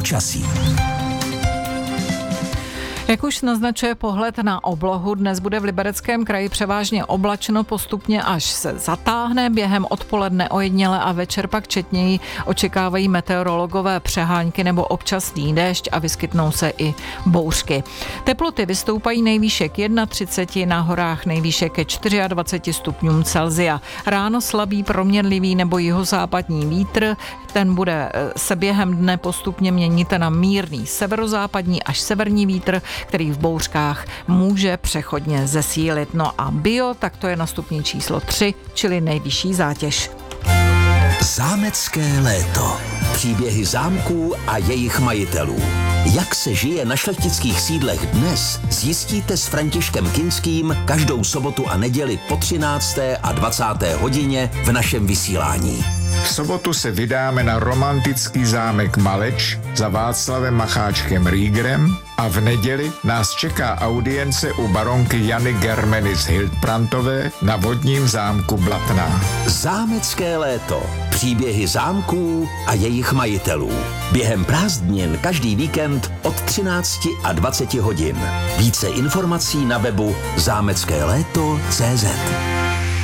počasí. Jak už naznačuje pohled na oblohu, dnes bude v Libereckém kraji převážně oblačno, postupně až se zatáhne, během odpoledne ojediněle a večer pak četněji očekávají meteorologové přehánky nebo občasný déšť a vyskytnou se i bouřky. Teploty vystoupají nejvýše k 31, na horách nejvýše ke 24 stupňům Celsia. Ráno slabý proměnlivý nebo jihozápadní vítr, ten bude se během dne postupně měnit na mírný severozápadní až severní vítr, který v bouřkách může přechodně zesílit. No a bio, tak to je na stupni číslo 3, čili nejvyšší zátěž. Zámecké léto. Příběhy zámků a jejich majitelů. Jak se žije na šlechtických sídlech dnes, zjistíte s Františkem Kinským každou sobotu a neděli po 13. a 20. hodině v našem vysílání. V sobotu se vydáme na romantický zámek Maleč za Václavem Macháčkem Riegerem a v neděli nás čeká audience u baronky Jany Germeny z Hildbrandtové na vodním zámku Blatná. Zámecké léto. Příběhy zámků a jejich majitelů. Během prázdnin každý víkend od 13 a 20 hodin. Více informací na webu zámeckéléto.cz.